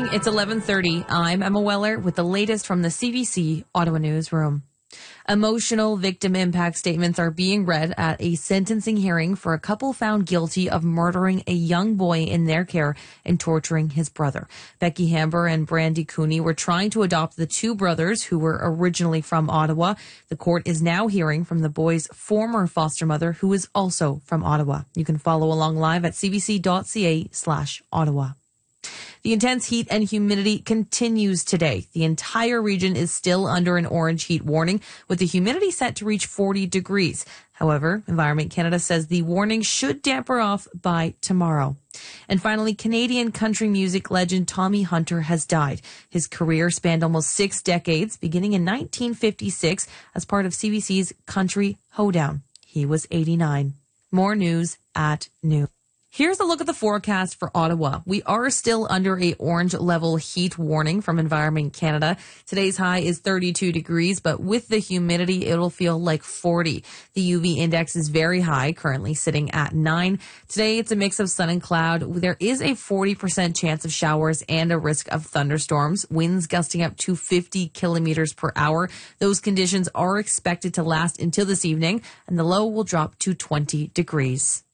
It's 11:30. I'm Emma Weller with the latest from the CBC Ottawa Newsroom. Emotional victim impact statements are being read at a sentencing hearing for a couple found guilty of murdering a young boy in their care and torturing his brother. Becky Hamber and Brandy Cooney were trying to adopt the two brothers who were originally from Ottawa. The court is now hearing from the boy's former foster mother, who is also from Ottawa. You can follow along live at cbc.ca/Ottawa. The intense heat and humidity continues today. The entire region is still under an orange heat warning, with the humidity set to reach 40 degrees. However, Environment Canada says the warning should damper off by tomorrow. And finally, Canadian country music legend Tommy Hunter has died. His career spanned almost 6 decades, beginning in 1956 as part of CBC's Country Hoedown. He was 89. More news at noon. Here's a look at the forecast for Ottawa. We are still under a orange level heat warning from Environment Canada. Today's high is 32 degrees, but with the humidity, it'll feel like 40. The UV index is very high, currently sitting at 9. Today, it's a mix of sun and cloud. There is a 40% chance of showers and a risk of thunderstorms, winds gusting up to 50 kilometers per hour. Those conditions are expected to last until this evening, and the low will drop to 20 degrees.